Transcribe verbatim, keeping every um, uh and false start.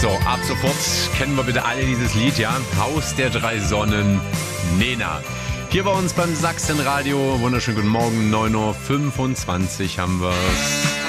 So, ab sofort kennen wir bitte alle dieses Lied, ja? Haus der drei Sonnen, Nena. Hier bei uns beim Sachsenradio. Wunderschönen guten Morgen, neun Uhr fünfundzwanzig haben wir's.